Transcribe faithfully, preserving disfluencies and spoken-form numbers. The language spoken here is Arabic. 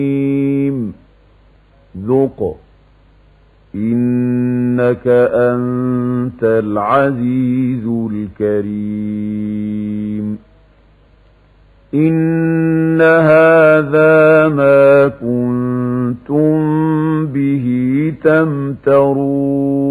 ذق إنك أنت العزيز الكريم إن هذا ما كنتم به تمترون